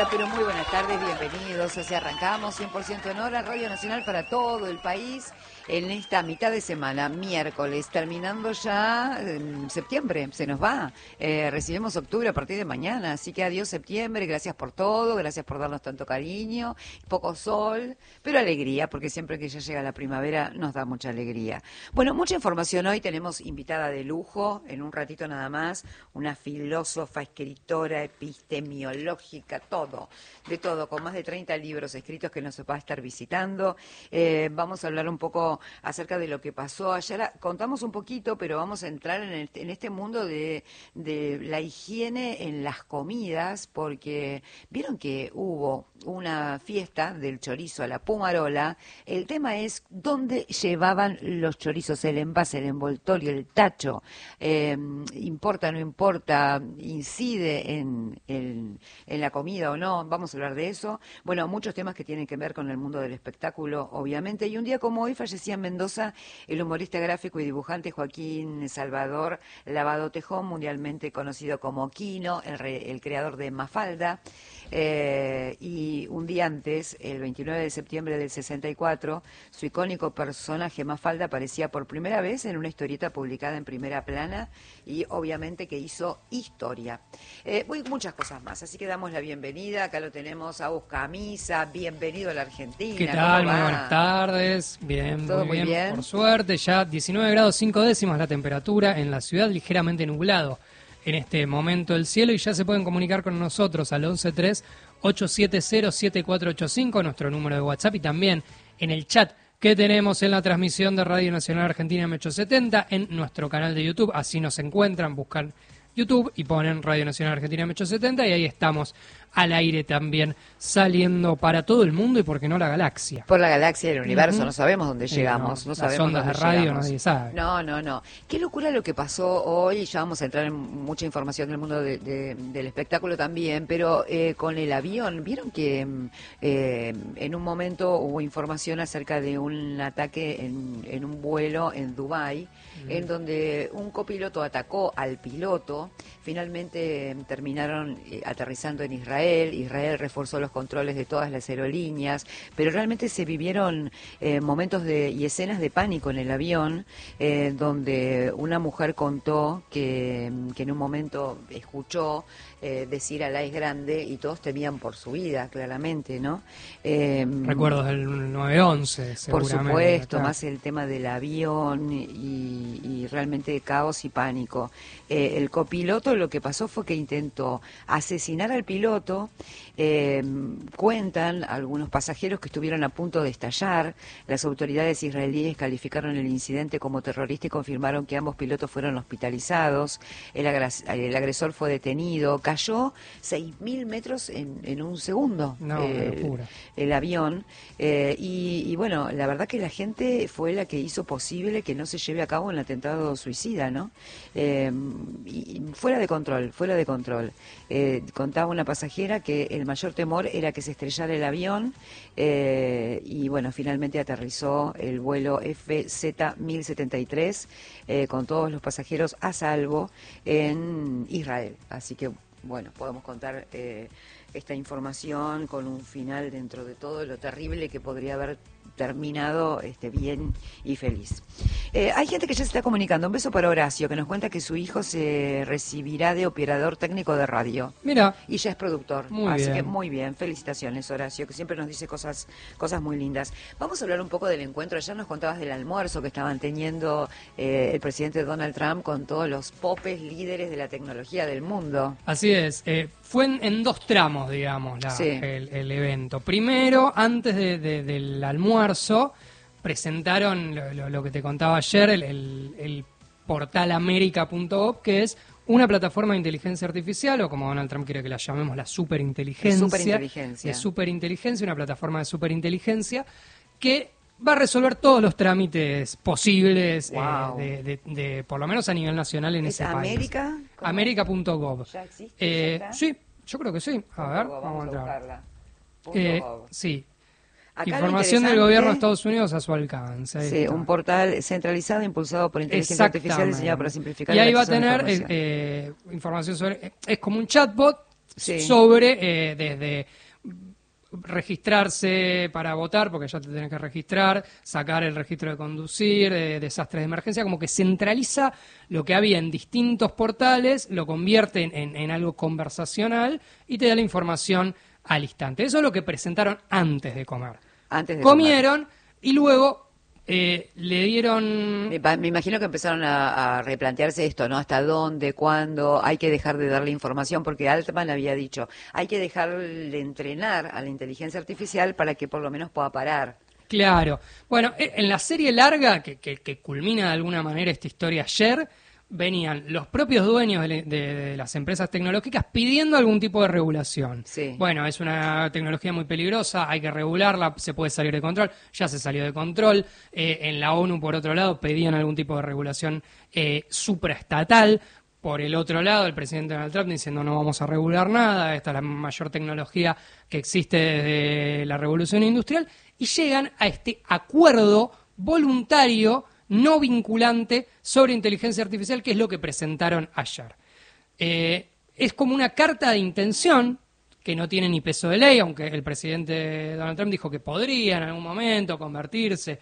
Hola, pero muy buenas tardes, bienvenidos. Así arrancamos 100% en hora, Radio Nacional para todo el país en esta mitad de semana, miércoles, terminando ya septiembre, se nos va. Recibimos octubre a partir de mañana, así que adiós septiembre, gracias por todo, gracias por darnos tanto cariño, poco sol, pero alegría, porque siempre que ya llega la primavera nos da mucha alegría. Bueno, mucha información hoy, tenemos invitada de lujo, en un ratito nada más, una filósofa, escritora, epistemiológica, todo, de todo, con más de 30 libros escritos que nos va a estar visitando. Vamos a hablar un poco acerca de lo que pasó ayer. Contamos un poquito, pero vamos a entrar en este mundo de la higiene en las comidas, porque vieron que hubo una fiesta del chorizo a la Pumarola. El tema es dónde llevaban los chorizos, el envase, el envoltorio, el tacho. ¿Importa, no importa? ¿Incide en la comida o no? Vamos a hablar de eso. Bueno, muchos temas que tienen que ver con el mundo del espectáculo, obviamente. Y un día como hoy fallecía en Mendoza el humorista gráfico y dibujante Joaquín Salvador Lavado Tejón, mundialmente conocido como Quino, el creador de Mafalda. Y un día antes, el 29 de septiembre del 64, su icónico personaje Mafalda aparecía por primera vez en una historieta publicada en Primera Plana y obviamente que hizo historia. Muchas cosas más, así que damos la bienvenida. Acá lo tenemos a Agus Camisa, bienvenido a la Argentina. ¿Qué tal? Muy buenas tardes. Bien, ¿Todo muy bien? Por suerte, ya 19 grados 5 décimas la temperatura en la ciudad, ligeramente nublado en este momento el cielo, y ya se pueden comunicar con nosotros al 113-870-7485, nuestro número de WhatsApp, y también en el chat que tenemos en la transmisión de Radio Nacional Argentina M870 en nuestro canal de YouTube. Así nos encuentran, buscan YouTube y ponen Radio Nacional Argentina M870 y ahí estamos al aire también, saliendo para todo el mundo y por qué no la galaxia. Por la galaxia del universo, no sabemos dónde llegamos. No sabemos las ondas de radio llegamos. Nadie sabe. No. Qué locura lo que pasó hoy, ya vamos a entrar en mucha información del mundo del espectáculo también, pero con el avión, vieron que en un momento hubo información acerca de un ataque en un vuelo en Dubái, en donde un copiloto atacó al piloto. Finalmente terminaron aterrizando en Israel. Israel reforzó los controles de todas las aerolíneas, pero realmente se vivieron momentos y escenas de pánico en el avión, donde una mujer contó que en un momento escuchó decir Alá es grande y todos temían por su vida, claramente, ¿no? Recuerdos del 9/11, seguramente. Por supuesto, claro. Más el tema del avión y realmente caos y pánico. El copiloto lo que pasó fue que intentó asesinar al piloto. Cuentan algunos pasajeros que estuvieron a punto de estallar. Las autoridades israelíes calificaron el incidente como terrorista y confirmaron que ambos pilotos fueron hospitalizados. El agresor fue detenido. Cayó 6.000 metros en un segundo. No, locura. El avión. Y bueno, la verdad que la gente fue la que hizo posible que no se lleve a cabo un atentado suicida, ¿no? Y fuera de control. Contaba una pasajera que el mayor temor era que se estrellara el avión y bueno, finalmente aterrizó el vuelo FZ-1073 con todos los pasajeros a salvo en Israel. Así que bueno, podemos contar esta información con un final dentro de todo lo terrible que podría haber terminado bien y feliz. Hay gente que ya se está comunicando. Un beso para Horacio, que nos cuenta que su hijo se recibirá de operador técnico de radio. Mira. Y ya es productor. Muy bien. Que muy bien. Felicitaciones, Horacio, que siempre nos dice cosas muy lindas. Vamos a hablar un poco del encuentro. Ayer nos contabas del almuerzo que estaban teniendo el presidente Donald Trump con todos los popes líderes de la tecnología del mundo. Así es. Fue en dos tramos, digamos, Sí. el evento. Primero, antes del almuerzo, presentaron lo que te contaba ayer, el portal america.gov, que es una plataforma de inteligencia artificial, o como Donald Trump quiere que la llamemos, la superinteligencia. De superinteligencia, una plataforma de superinteligencia que va a resolver todos los trámites posibles, Wow. de por lo menos a nivel nacional en ese país. ¿América? America.gov. ¿Ya existe? ¿Ya está? Sí, yo creo que sí. A ver, vamos a entrar. buscarla. .gov. Sí. Acá lo Información del interesante- gobierno de Estados Unidos a su alcance. Ahí Sí, está. un portal centralizado impulsado por inteligencia artificial diseñado para simplificar Y el ahí va a acceso a la tener información. información sobre... Es como un chatbot Sí. sobre desde registrarse para votar, porque ya te tenés que registrar, sacar el registro de conducir, desastres de emergencia, como que centraliza lo que había en distintos portales, lo convierte en algo conversacional y te da la información al instante. Eso es lo que presentaron antes de comer. Antes de Comieron y luego le dieron... Me imagino que empezaron a replantearse esto, ¿no? ¿Hasta dónde? ¿Cuándo? Hay que dejar de darle información, porque Altman había dicho, hay que dejar de entrenar a la inteligencia artificial para que por lo menos pueda parar. Claro. Bueno, en la serie larga, que culmina de alguna manera esta historia ayer, venían los propios dueños de las empresas tecnológicas pidiendo algún tipo de regulación. Sí. Bueno, es una tecnología muy peligrosa, hay que regularla, se puede salir de control, ya se salió de control. En la ONU, por otro lado, pedían algún tipo de regulación supraestatal. Por el otro lado, el presidente Donald Trump diciendo no vamos a regular nada, esta es la mayor tecnología que existe desde la revolución industrial, y llegan a este acuerdo voluntario no vinculante sobre inteligencia artificial, que es lo que presentaron ayer. Es como una carta de intención que no tiene ni peso de ley, aunque el presidente Donald Trump dijo que podría en algún momento convertirse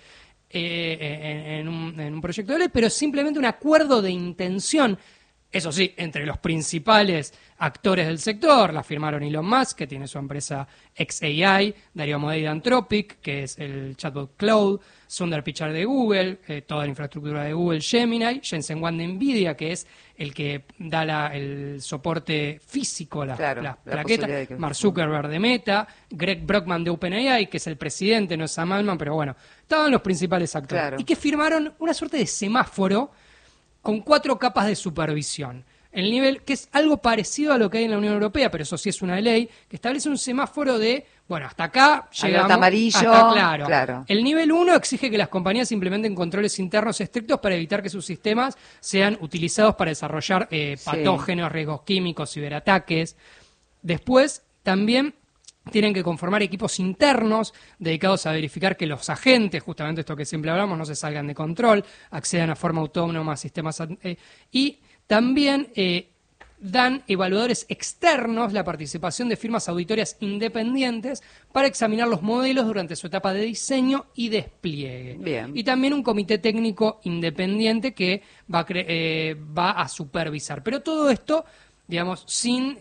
en un proyecto de ley, pero es simplemente un acuerdo de intención. Eso sí, entre los principales actores del sector, la firmaron Elon Musk, que tiene su empresa xAI, Dario Amodei de Anthropic, que es el chatbot Cloud, Sundar Pichai de Google, toda la infraestructura de Google, Gemini, Jensen Huang de Nvidia, que es el que da el soporte físico, las plaquetas, Mark Zuckerberg de Meta, Greg Brockman de OpenAI, que es el presidente, no es Sam Altman, pero bueno, estaban los principales actores. Claro. Y que firmaron una suerte de semáforo con 4 capas de supervisión. El nivel, que es algo parecido a lo que hay en la Unión Europea, pero eso sí es una ley, que establece un semáforo de, bueno, hasta acá llegamos. Alerta amarillo, hasta claro. El nivel 1 exige que las compañías implementen controles internos estrictos para evitar que sus sistemas sean utilizados para desarrollar patógenos, riesgos químicos, ciberataques. Después, también tienen que conformar equipos internos dedicados a verificar que los agentes, justamente esto que siempre hablamos, no se salgan de control, accedan a forma autónoma a sistemas y también dan evaluadores externos la participación de firmas auditorias independientes para examinar los modelos durante su etapa de diseño y despliegue. Bien. Y también un comité técnico independiente que va a supervisar. Pero todo esto, digamos, sin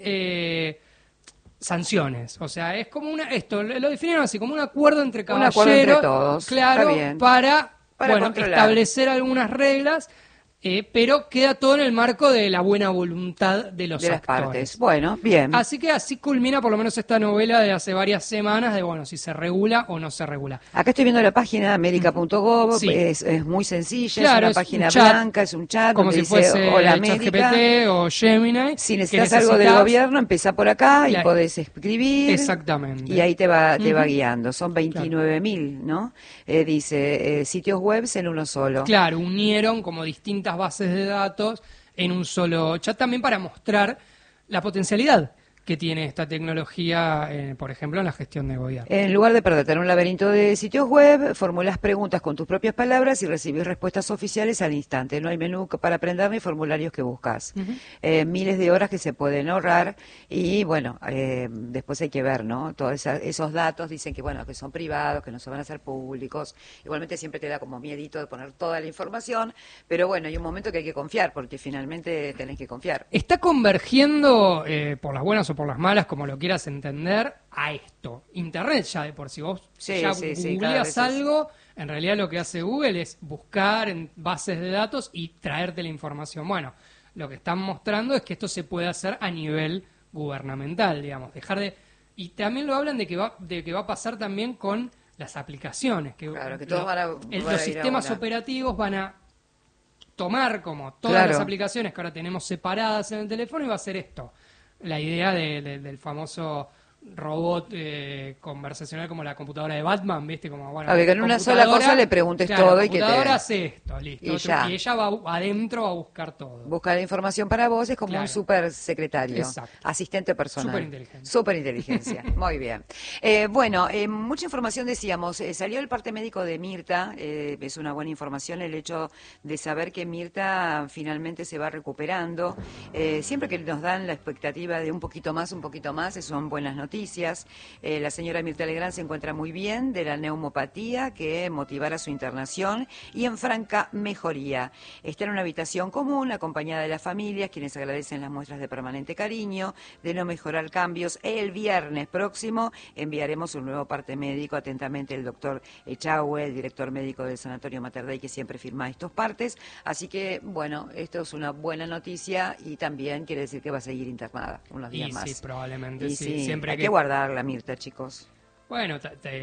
sanciones, o sea, es como esto lo definieron así, como un acuerdo entre caballeros, un acuerdo entre todos. claro, Está bien. para bueno, controlar. establecer algunas reglas, pero queda todo en el marco de la buena voluntad de los de las actores. partes. Bueno, bien. Así que así culmina por lo menos esta novela de hace varias semanas de, bueno, si se regula o no se regula. Acá estoy viendo la página america.gov, Sí. es muy sencilla, Claro, es es una un página chat, blanca, es un chat Como donde si dice fuese Hola América. ChatGPT o Gemini. Si que necesitas algo del gobierno, empezá por acá y La- podés escribir. Exactamente. Y ahí te va Ujú. guiando. Son 29.000, ¿no? Dice, sitios web en uno solo. Claro, unieron como distintas bases de datos en un solo chat también para mostrar la potencialidad que tiene esta tecnología, por ejemplo, en la gestión de gobierno. En lugar de perderte en un laberinto de sitios web, formulas preguntas con tus propias palabras y recibís respuestas oficiales al instante. No hay menú para aprender ni formularios que buscas. Miles de horas que se pueden ahorrar y, bueno, después hay que ver, ¿no? Todos esos datos dicen que, bueno, que son privados, que no se van a hacer públicos. Igualmente siempre te da como miedito de poner toda la información, pero bueno, hay un momento que hay que confiar, porque finalmente tenés que confiar. Está convergiendo, por las buenas o por las malas, como lo quieras entender, a esto. Internet ya de por sí. Vos Sí, ya sí, sí, cada googleas vez es- algo, en realidad lo que hace Google es buscar en bases de datos y traerte la información. Bueno, lo que están mostrando es que esto se puede hacer a nivel gubernamental, digamos. Y también lo hablan de que va a pasar también con las aplicaciones. Claro, que todos van a los ir a sistemas una. operativos van a tomar como todas Claro. las aplicaciones que ahora tenemos separadas en el teléfono y va a ser esto. La idea del famoso robot conversacional como la computadora de Batman, ¿viste? Como, bueno, que con una sola cosa le preguntes todo y que te... La computadora hace esto, listo. Y ella va adentro a buscar todo. Busca la información para vos, es como un super secretario. Exacto. Asistente personal. Superinteligencia. Superinteligencia, muy bien. Bueno, mucha información decíamos. Salió el parte médico de Mirta, es una buena información el hecho de saber que Mirta finalmente se va recuperando. Siempre que nos dan la expectativa de un poquito más, son buenas noticias. La señora Mirta Legrand se encuentra muy bien de la neumopatía que motivara su internación y en franca mejoría. Está en una habitación común, acompañada de las familias, quienes agradecen las muestras de permanente cariño, de no mejorar cambios. El viernes próximo enviaremos un nuevo parte médico, atentamente el doctor Echagüe, el director médico del Sanatorio Mater Dei, que siempre firma estos partes. Así que, bueno, esto es una buena noticia y también quiere decir que va a seguir internada unos días más. Sí, probablemente, y sí. Siempre hay que guardarla, Mirta, chicos. Bueno,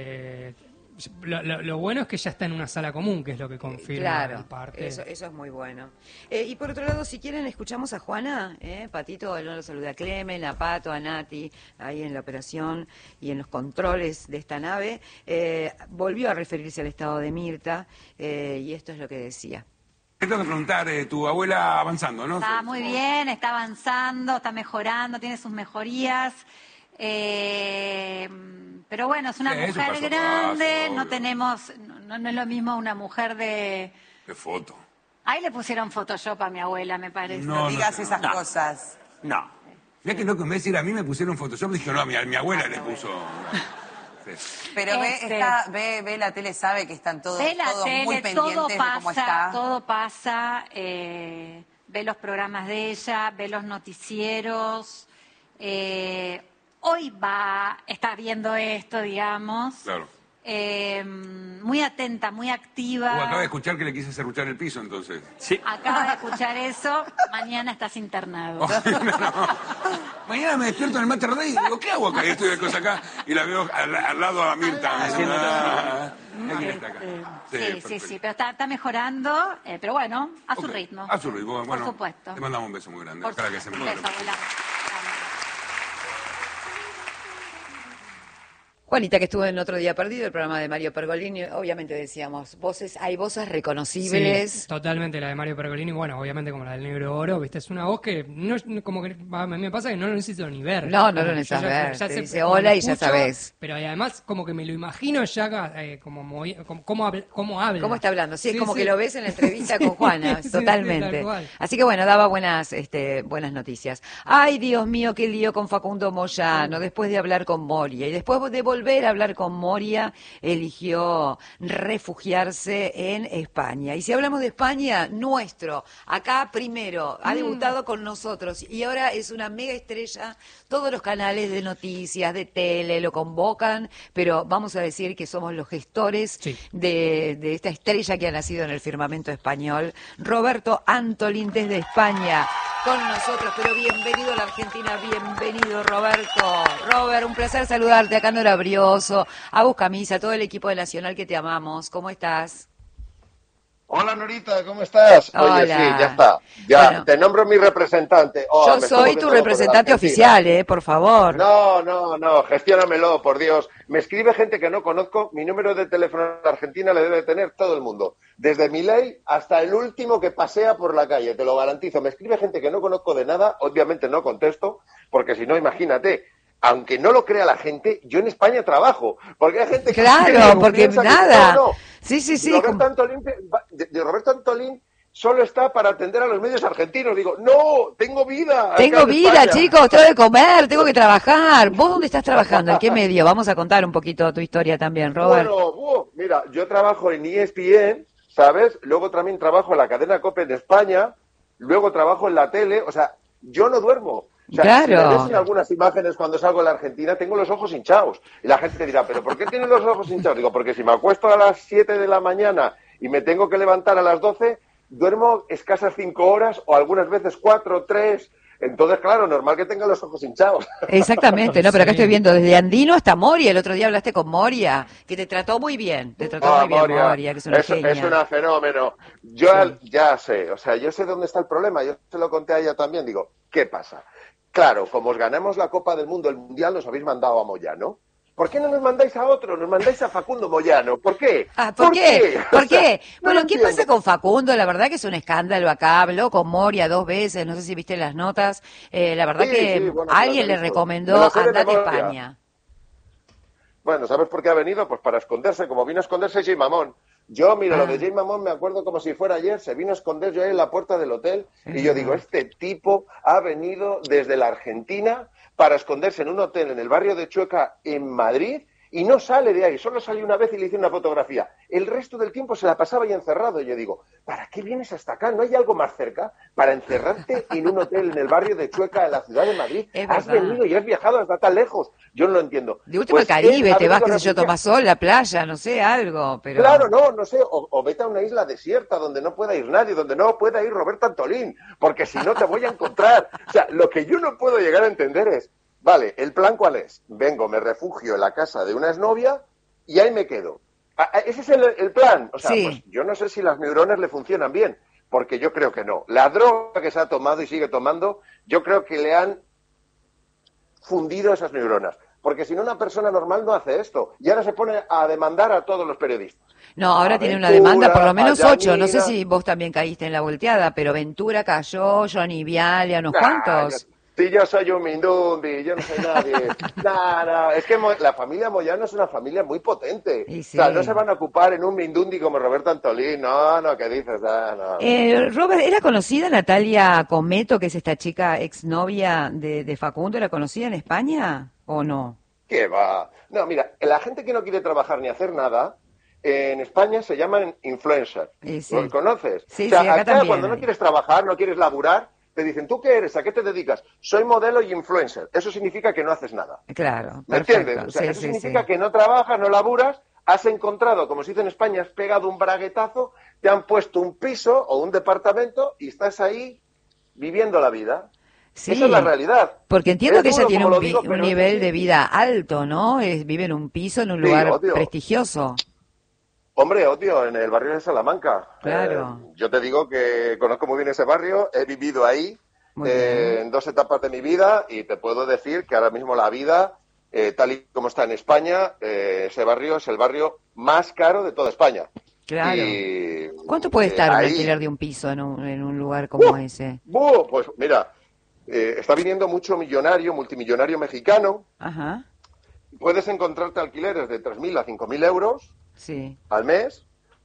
lo bueno es que ya está en una sala común, que es lo que confirma el parte. Eso es muy bueno. Y por otro lado, si quieren, escuchamos a Juana, Patito, no lo saluda a Clemen, a Pato, a Nati, ahí en la operación y en los controles de esta nave. Volvió a referirse al estado de Mirta y esto es lo que decía. Te tengo que preguntar, tu abuela avanzando, ¿no? Está muy bien, está avanzando, está mejorando, tiene sus mejorías. Pero bueno, es una mujer grande, no tenemos, no es lo mismo una mujer de... De foto. Ahí le pusieron Photoshop a mi abuela, me parece. No digas esas cosas. No. Mirá que loco, en vez de decir a mí me pusieron Photoshop, dije no, a mi abuela le puso... Sí. Pero ve la tele, sabe que están todos muy pendientes de cómo está. Todo pasa, ve los programas de ella, ve los noticieros. Hoy está viendo esto, digamos. Claro. Muy atenta, muy activa. Acaba de escuchar que le quise serruchar el piso, entonces. Sí. Acaba de escuchar eso. Mañana estás internado. Mañana me despierto en el Mater Dei y digo, ¿qué hago acá? Y estoy de cosa acá y la veo al lado a Mirta. Sí, pero está mejorando, pero bueno, a su ritmo. A su ritmo, bueno. Por supuesto. Te mandamos un beso muy grande. Ojalá que se un mejore. beso, abuela. Juanita, que estuvo en Otro Día Perdido, el programa de Mario Pergolini, obviamente decíamos, hay voces reconocibles. Sí, totalmente, la de Mario Pergolini, bueno, obviamente como la del Negro Oro, ¿viste? Es una voz que, como que a mí me pasa que no lo necesito ni ver. No lo necesitas ver, te dice hola y ya sabes. Pero además como que me lo imagino ya cómo habla. ¿Cómo está hablando? Sí, es como sí. que lo ves en la entrevista con Juana, totalmente. Así que bueno, daba buenas noticias. Ay, Dios mío, qué lío con Facundo Moyano, después de hablar con Moria y después de volver a hablar con Moria, eligió refugiarse en España. Y si hablamos de España, acá primero, ha debutado con nosotros y ahora es una mega estrella. Todos los canales de noticias, de tele, lo convocan, pero vamos a decir que somos los gestores de esta estrella que ha nacido en el firmamento español. Roberto Antolín desde España con nosotros, pero bienvenido a la Argentina, bienvenido Roberto. Robert, un placer saludarte, acá Nora Brioso, a vos Camisa, a todo el equipo de Nacional que te amamos, ¿cómo estás? Hola Norita, ¿cómo estás? Hola. Oye, sí, ya está. Ya, bueno, te nombro mi representante. Yo soy tu representante oficial, por favor. No, gestiónamelo, por Dios. Me escribe gente que no conozco, mi número de teléfono en Argentina le debe tener todo el mundo. Desde Milei hasta el último que pasea por la calle, te lo garantizo. Me escribe gente que no conozco de nada, obviamente no contesto, porque si no, imagínate. Aunque no lo crea la gente, yo en España trabajo. Porque hay gente que... Claro, porque nada. No. Sí. Roberto Antolín solo está para atender a los medios argentinos. Digo, no, tengo vida. Tengo vida, chicos, tengo que comer, tengo que trabajar. ¿Vos dónde estás trabajando? ¿En qué medio? Vamos a contar un poquito tu historia también, Robert. Bueno, mira, yo trabajo en ESPN, ¿sabes? Luego también trabajo en la cadena COPE de España, luego trabajo en la tele, o sea, yo no duermo. O sea, claro. Si me ves en algunas imágenes cuando salgo de la Argentina, tengo los ojos hinchados. Y la gente te dirá, ¿pero por qué tienes los ojos hinchados? Digo, porque si me acuesto a las 7 de la mañana y me tengo que levantar a las 12, duermo escasas 5 horas o algunas veces 4, 3. Entonces, claro, normal que tenga los ojos hinchados. Exactamente, no, pero acá estoy viendo desde Andino hasta Moria. El otro día hablaste con Moria, que te trató muy bien. Moria, que es una genia. Es una fenómeno. Yo ya sé, o sea, yo sé dónde está el problema. Yo se lo conté a ella también. Digo, ¿qué pasa? claro, como os ganamos la Copa del Mundo, el Mundial, nos habéis mandado a Moyano. ¿Por qué no nos mandáis a otro? Nos mandáis a Facundo Moyano. ¿Por qué? ¿Por qué? ¿Por qué? Bueno, ¿qué entiendo. pasa con Facundo? La verdad que es un escándalo acá. Habló con Moria 2 veces, no sé si viste las notas. La verdad que bueno, alguien le me recomendó lo sé de andar a memoria. España. Bueno, ¿sabes por qué ha venido? Pues para esconderse. Como vino a esconderse Jay Mamón. Yo, mira, lo de Jay Mamón me acuerdo como si fuera ayer. Se vino a esconder yo ahí en la puerta del hotel. Y yo digo, este tipo ha venido desde la Argentina para esconderse en un hotel en el barrio de Chueca, en Madrid, y no sale de ahí. Solo salió una vez y le hice una fotografía. El resto del tiempo se la pasaba ahí encerrado. Y yo digo, ¿para qué vienes hasta acá? ¿No hay algo más cerca para encerrarte en un hotel en el barrio de Chueca, en la ciudad de Madrid? Has venido y has viajado hasta tan lejos. Yo no lo entiendo. De último, Pues el Caribe, él te ha vas, venido qué sé yo, tomás sol, la playa, no sé, algo, pero... Claro, no sé, o vete a una isla desierta donde no pueda ir nadie, donde no pueda ir Roberto Antolín, porque si no te voy a encontrar. O sea, lo que yo no puedo llegar a entender es, vale, ¿el plan cuál es? Vengo, me refugio en la casa de una exnovia y ahí me quedo. Ese es el plan. O sea, Sí. pues yo no sé si las neuronas le funcionan bien, porque yo creo que no. La droga que se ha tomado y sigue tomando, yo creo que le han fundido esas neuronas. Porque si no, una persona normal no hace esto. Y ahora se pone a demandar a todos los periodistas. No, ahora A tiene una Ventura, demanda, por lo menos a 8. No sé Yanina. si vos también caíste en la volteada, pero Ventura cayó, Johnny Viale, unos cuantos. Sí, yo soy un mindundi, yo no soy nadie. No, es que la familia Moyano es una familia muy potente. Y sí. O sea, no se van a ocupar en un mindundi como Roberto Antolín. No, ¿qué dices? No. Robert, ¿era conocida Natalia Cometo, que es esta chica exnovia de Facundo? ¿Era conocida en España o no? ¿Qué va? No, mira, la gente que no quiere trabajar ni hacer nada, en España se llaman influencers. Sí. ¿Los conoces? Sí, o sea, sí, acá también cuando no hay. quieres trabajar, no quieres laburar, te dicen, ¿tú qué eres? ¿A qué te dedicas? Soy modelo y influencer. Eso significa que no haces nada. Claro, ¿Me perfecto. entiendes? O sea, Sí, eso sí, significa sí. que no trabajas, no laburas, has encontrado, como se dice en España, has pegado un braguetazo, te han puesto un piso o un departamento y estás ahí viviendo la vida. Sí, Esa es la realidad. porque entiendo Es que ella duro tiene como un, lo digo, un pero es nivel así. de vida alto, ¿no? Vive en un piso, en un Sí, lugar obvio. prestigioso. Hombre, odio, en el barrio de Salamanca. Claro. Yo te digo que conozco muy bien ese barrio, he vivido ahí Muy bien. en 2 etapas de mi vida y te puedo decir que ahora mismo la vida, tal y como está en España, ese barrio es el barrio más caro de toda España. Claro. Y, ¿Cuánto puede estar un ahí- alquiler de un piso en un lugar como ese? Pues mira, está viniendo mucho millonario, multimillonario mexicano. Ajá, Puedes encontrarte alquileres de 3.000 a 5.000 euros sí. al mes.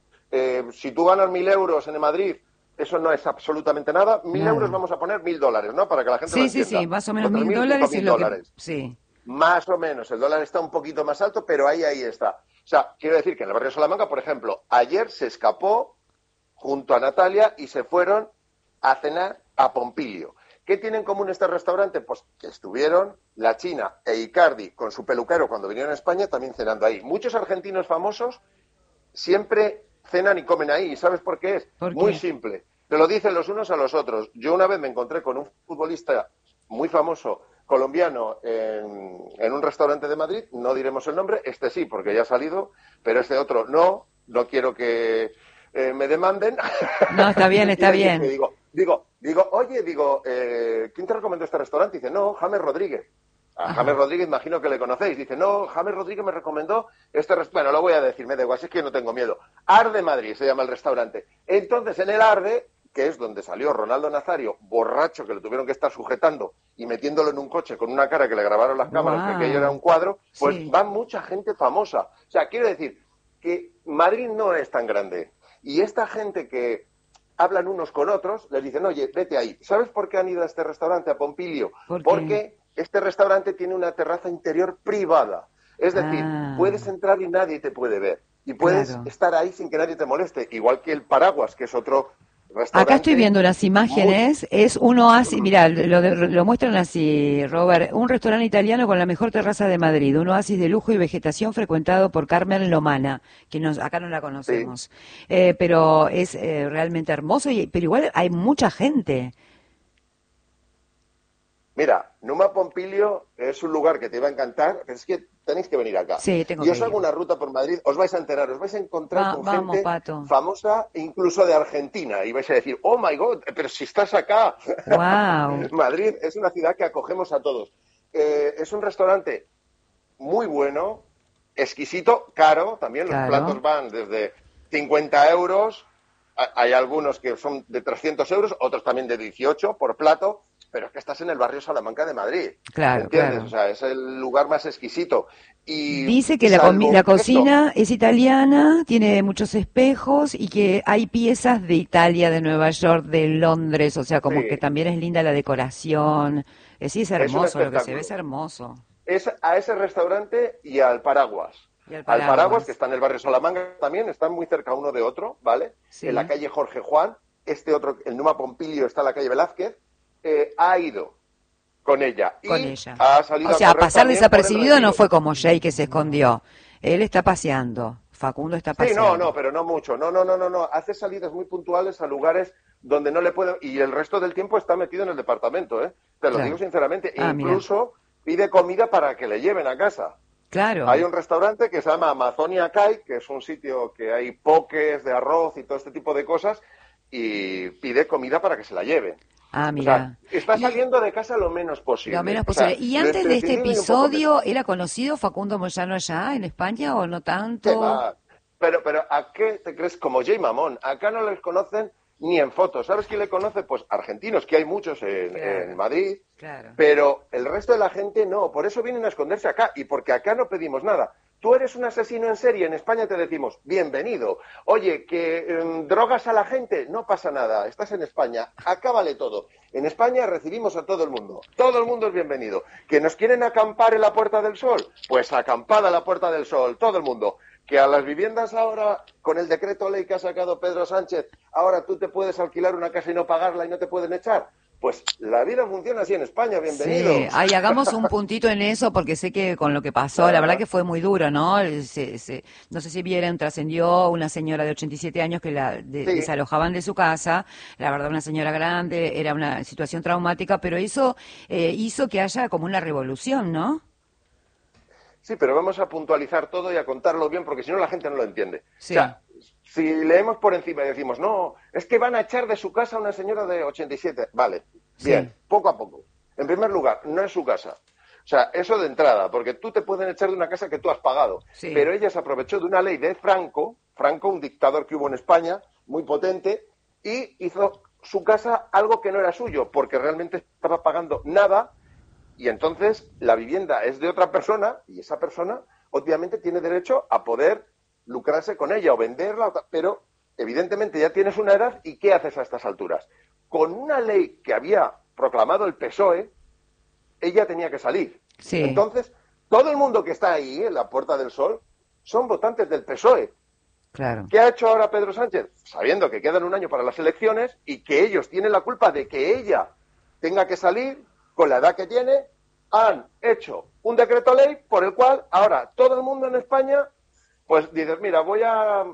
Si tú ganas 1.000 euros en Madrid, eso no es absolutamente nada. 1.000 Nada. euros vamos a poner $1.000, ¿no? Para que la gente lo Sí, sí, entienda. sí, más o menos Entre 1.000 1.000 y dólares 5.000 es lo que... dólares. Sí, Más o menos. El dólar está un poquito más alto, pero ahí está. O sea, quiero decir que en el barrio de Salamanca, por ejemplo, ayer se escapó junto a Natalia y se fueron a cenar a Pompilio. ¿Qué tiene en común este restaurante? Pues que estuvieron la China e Icardi con su peluquero cuando vinieron a España también cenando ahí. Muchos argentinos famosos siempre cenan y comen ahí. ¿Y sabes por qué es? ¿Por qué? Muy simple. Te lo dicen los unos a los otros. Yo una vez me encontré con un futbolista muy famoso colombiano en un restaurante de Madrid. No diremos el nombre. Este sí, porque ya ha salido. Pero este otro no. No quiero que me demanden. no, está bien, está Y le dije, bien. oye, ¿quién te recomendó este restaurante? Dice, no, James Rodríguez. A Ajá. James Rodríguez imagino que le conocéis. Dice, no, James Rodríguez me recomendó este restaurante. Bueno, lo voy a decir, me da igual, si es que no tengo miedo. Arde Madrid se llama el restaurante. Entonces, en el Arde, que es donde salió Ronaldo Nazario, borracho, que le tuvieron que estar sujetando y metiéndolo en un coche con una cara que le grabaron las cámaras, Guau. que aquello era un cuadro, pues Sí. va mucha gente famosa. O sea, quiero decir que Madrid no es tan grande. Y esta gente que hablan unos con otros, les dicen, oye, vete ahí. ¿Sabes por qué han ido a este restaurante, a Pompilio? ¿Por qué? Porque este restaurante tiene una terraza interior privada. Es decir, Ah. puedes entrar y nadie te puede ver. Y puedes Claro. estar ahí sin que nadie te moleste. Igual que el Paraguas, que es otro restaurante. Acá estoy viendo unas imágenes, es un oasis, mira, lo muestran así, Robert, un restaurante italiano con la mejor terraza de Madrid, un oasis de lujo y vegetación frecuentado por Carmen Lomana, que acá no la conocemos, pero es realmente hermoso, pero igual hay mucha gente. Mira, Numa Pompilio es un lugar que te va a encantar, pero es que tenéis que venir acá. Sí, tengo y que os ir. hago una ruta por Madrid, os vais a enterar, os vais a encontrar con vamos, gente Pato. famosa, incluso de Argentina, y vais a decir, oh my God, pero si estás acá. Wow. Madrid es una ciudad que acogemos a todos. Es un restaurante muy bueno, exquisito, caro, también los platos van desde 50 euros, hay algunos que son de 300 euros, otros también de 18 por plato, pero es que estás en el barrio Salamanca de Madrid. Claro, ¿entiendes? claro. O sea, es el lugar más exquisito. Y dice que la cocina es italiana, tiene muchos espejos y que hay piezas de Italia, de Nueva York, de Londres, o sea, como que también es linda la decoración. Sí, es hermoso, lo que se ve es hermoso. Es a ese restaurante y al Paraguas. Al Paraguas, que está en el barrio Salamanca también, están muy cerca uno de otro, ¿vale? Sí. En la calle Jorge Juan, este otro, el Numa Pompilio, está en la calle Velázquez, ha ido con ella. Ha salido o sea, a pasar desapercibido no fue como Jay que se escondió. Él está paseando. Facundo está paseando. Sí, no, pero no mucho. No. Hace salidas muy puntuales a lugares donde no le puede... Y el resto del tiempo está metido en el departamento, ¿eh? Te lo digo sinceramente. E incluso pide comida para que le lleven a casa. Claro. Hay un restaurante que se llama Amazonia Kai, que es un sitio que hay poques de arroz y todo este tipo de cosas, y pide comida para que se la lleven. Mira. O sea, está saliendo de casa lo menos posible. Lo menos posible. ¿Y antes de este episodio era conocido Facundo Moyano allá en España o no tanto? Pero ¿a qué te crees? Como Jay Mamón. Acá no les conocen ni en fotos. ¿Sabes quién le conoce? Pues argentinos, que hay muchos en Madrid. Claro. Pero el resto de la gente no. Por eso vienen a esconderse acá. Y porque acá no pedimos nada. Tú eres un asesino en serie, en España te decimos, bienvenido. Oye, que drogas a la gente, no pasa nada, estás en España, acá vale todo. En España recibimos a todo el mundo es bienvenido. ¿Que nos quieren acampar en la Puerta del Sol? Pues acampada a la Puerta del Sol, todo el mundo. Que a las viviendas ahora, con el decreto ley que ha sacado Pedro Sánchez, ahora tú te puedes alquilar una casa y no pagarla y no te pueden echar. Pues la vida funciona así en España, bienvenido. Sí, hagamos un puntito en eso porque sé que con lo que pasó, la verdad que fue muy duro, ¿no? No sé si vieron, trascendió una señora de 87 años que desalojaban de su casa, la verdad una señora grande, era una situación traumática, pero eso hizo que haya como una revolución, ¿no? Sí, pero vamos a puntualizar todo y a contarlo bien porque si no la gente no lo entiende. Sí. O sea, si leemos por encima y decimos, no, es que van a echar de su casa a una señora de 87. Vale, bien, poco a poco. En primer lugar, no es su casa. O sea, eso de entrada, porque tú te pueden echar de una casa que tú has pagado. Sí. Pero ella se aprovechó de una ley de Franco, un dictador que hubo en España, muy potente, y hizo su casa algo que no era suyo, porque realmente estaba pagando nada, y entonces la vivienda es de otra persona, y esa persona obviamente tiene derecho a poder lucrarse con ella o venderla, pero evidentemente ya tienes una edad y ¿qué haces a estas alturas? Con una ley que había proclamado el PSOE, ella tenía que salir. Sí. Entonces, todo el mundo que está ahí en la Puerta del Sol son votantes del PSOE. Claro. ¿Qué ha hecho ahora Pedro Sánchez? Sabiendo que quedan un año para las elecciones y que ellos tienen la culpa de que ella tenga que salir con la edad que tiene, han hecho un decreto ley por el cual ahora todo el mundo en España pues dices, mira, voy a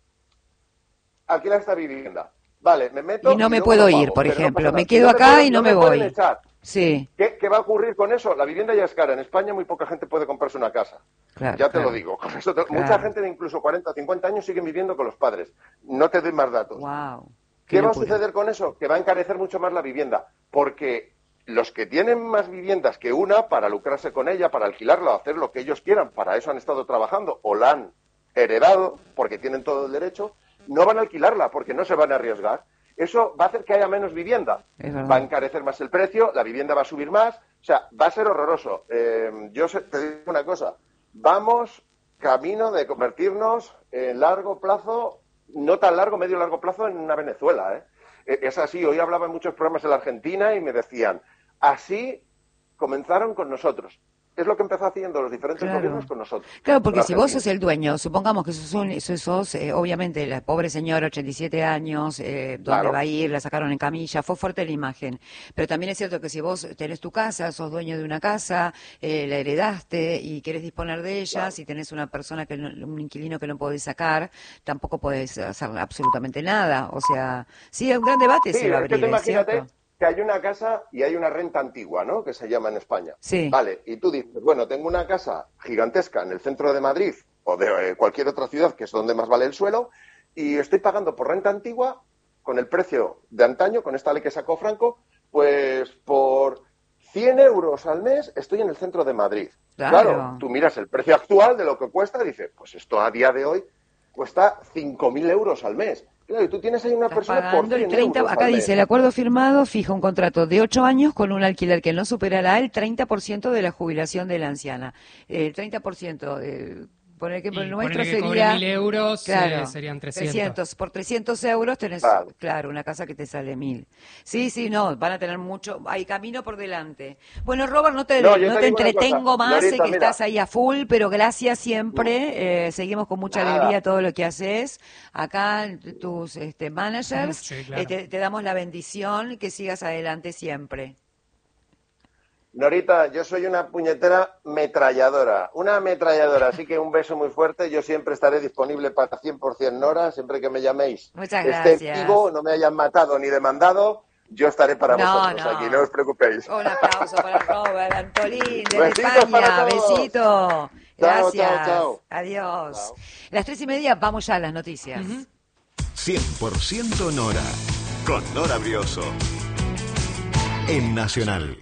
alquilar esta vivienda. Vale, me meto... Y no me puedo ir, por ejemplo. Me quedo acá y no me voy. Sí. ¿Qué va a ocurrir con eso? La vivienda ya es cara. En España muy poca gente puede comprarse una casa. Claro, ya te lo digo. Con eso mucha gente de incluso 40, 50 años siguen viviendo con los padres. No te doy más datos. Wow. ¿Qué va a suceder con eso? Que va a encarecer mucho más la vivienda. Porque los que tienen más viviendas que una, para lucrarse con ella, para alquilarla o hacer lo que ellos quieran, para eso han estado trabajando o la han heredado, porque tienen todo el derecho, no van a alquilarla porque no se van a arriesgar. Eso va a hacer que haya menos vivienda. Va a encarecer más el precio, la vivienda va a subir más, o sea, va a ser horroroso. Yo te digo una cosa, vamos camino de convertirnos en largo plazo, no tan largo, medio largo plazo, en una Venezuela, Es así, hoy hablaba en muchos programas en la Argentina y me decían, así comenzaron con nosotros. Es lo que empezó haciendo los diferentes gobiernos con nosotros. Claro, porque si vos sos el dueño, supongamos que sos obviamente, la pobre señora, 87 años, ¿dónde va a ir? La sacaron en camilla, fue fuerte la imagen. Pero también es cierto que si vos tenés tu casa, sos dueño de una casa, la heredaste y querés disponer de ella, si tenés una persona, un inquilino que no podés sacar, tampoco podés hacer absolutamente nada. O sea, sí, es un gran debate se va a abrir, es cierto. que hay una casa y hay una renta antigua, ¿no? Que se llama en España. Sí. Vale, y tú dices, bueno, tengo una casa gigantesca en el centro de Madrid o de cualquier otra ciudad, que es donde más vale el suelo, y estoy pagando por renta antigua con el precio de antaño, con esta ley que sacó Franco, pues por 100 euros al mes estoy en el centro de Madrid. Claro, tú miras el precio actual de lo que cuesta y dices, pues esto a día de hoy cuesta 5.000 euros al mes. Claro, y tú tienes ahí una persona por 100 euros acá al dice, el acuerdo firmado fija un contrato de 8 años con un alquiler que no superará el 30% de la jubilación de la anciana. El 30%, poner que el nuestro sería... 1.000 euros, claro, serían 300. Por 300 euros tenés, claro, una casa que te sale 1.000. Sí, no, van a tener mucho, hay camino por delante. Bueno, Robert, no te entretengo más, sé que estás ahí a full, pero gracias siempre, seguimos con mucha alegría todo lo que haces. Acá tus managers, sí, claro. te damos la bendición, que sigas adelante siempre. Norita, yo soy una puñetera ametralladora, así que un beso muy fuerte, yo siempre estaré disponible para 100% Nora, siempre que me llaméis. Muchas gracias. Esté vivo, no me hayan matado ni demandado, yo estaré para vosotros aquí, no os preocupéis. Un aplauso para Robert Antolín de España, besito. Gracias, chao. Adiós. Chao. Las 3:30, vamos ya a las noticias. 100% Nora, con Nora Brioso, en Nacional.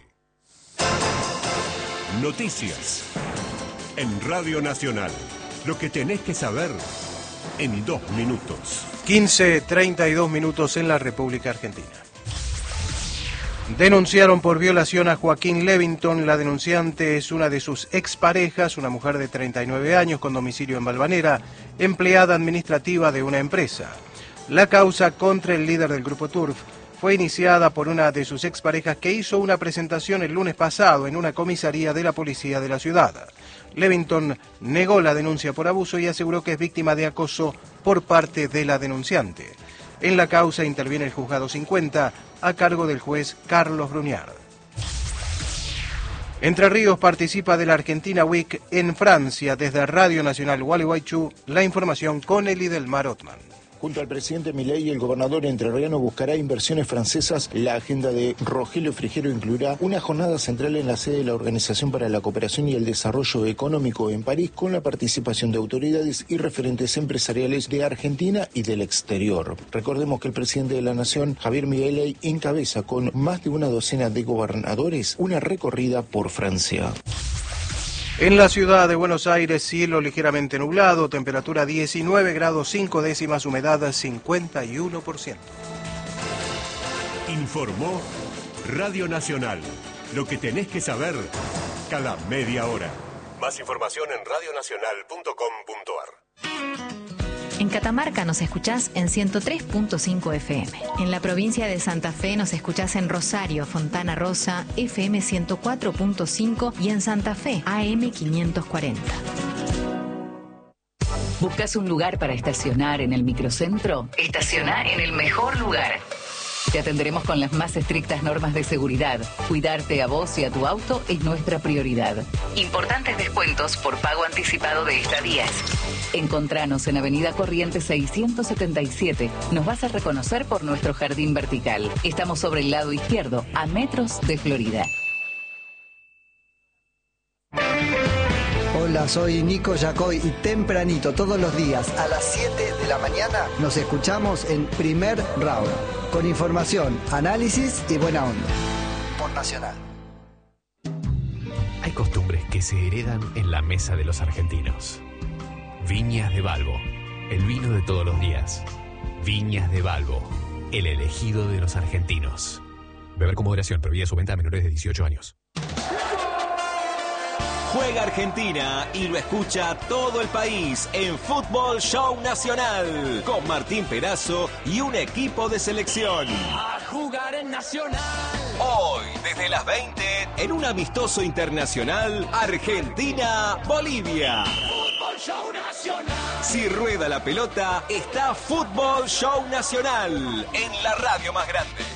Noticias en Radio Nacional. Lo que tenés que saber en 2 minutos. 15:32 minutos en la República Argentina. Denunciaron por violación a Joaquín Levington. La denunciante es una de sus exparejas, una mujer de 39 años con domicilio en Valvanera, empleada administrativa de una empresa. La causa contra el líder del grupo Turf fue iniciada por una de sus exparejas que hizo una presentación el lunes pasado en una comisaría de la policía de la ciudad. Levington negó la denuncia por abuso y aseguró que es víctima de acoso por parte de la denunciante. En la causa interviene el juzgado 50 a cargo del juez Carlos Bruñard. Entre Ríos participa de la Argentina Week en Francia. Desde Radio Nacional Gualeguaychú, la información con Elidelmar Othman. Junto al presidente Milei, el gobernador entrerriano buscará inversiones francesas. La agenda de Rogelio Frigerio incluirá una jornada central en la sede de la Organización para la Cooperación y el Desarrollo Económico en París, con la participación de autoridades y referentes empresariales de Argentina y del exterior. Recordemos que el presidente de la Nación, Javier Milei, encabeza con más de una docena de gobernadores una recorrida por Francia. En la ciudad de Buenos Aires, cielo ligeramente nublado, temperatura 19 grados 5 décimas, humedad 51%. Informó Radio Nacional. Lo que tenés que saber cada media hora. Más información en radionacional.com.ar. En Catamarca nos escuchás en 103.5 FM. En la provincia de Santa Fe nos escuchás en Rosario, Fontana Rosa, FM 104.5 y en Santa Fe, AM 540. ¿Buscas un lugar para estacionar en el microcentro? Estaciona en el mejor lugar. Te atenderemos con las más estrictas normas de seguridad. Cuidarte a vos y a tu auto es nuestra prioridad. Importantes descuentos por pago anticipado de estadías. Encontranos en Avenida Corrientes 677. Nos vas a reconocer por nuestro jardín vertical. Estamos sobre el lado izquierdo, a metros de Florida. Hola, soy Nico Yacoy y tempranito, todos los días, a las 7 de la mañana, nos escuchamos en Primer Round, con información, análisis y buena onda. Por Nacional. Hay costumbres que se heredan en la mesa de los argentinos. Viñas de Balbo, el vino de todos los días. Viñas de Balbo, el elegido de los argentinos. Beber con moderación, prohibida su venta a menores de 18 años. Juega Argentina y lo escucha todo el país en Fútbol Show Nacional con Martín Perazo y un equipo de selección. A jugar en Nacional. Hoy, desde las 20, en un amistoso internacional, Argentina-Bolivia. Fútbol Show Nacional. Si rueda la pelota, está Fútbol Show Nacional en la radio más grande.